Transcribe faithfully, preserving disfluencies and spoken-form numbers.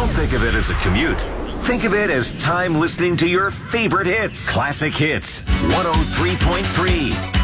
Don't think of it as a commute. Think of it as time listening to your favorite hits. Classic Hits, one oh three point three.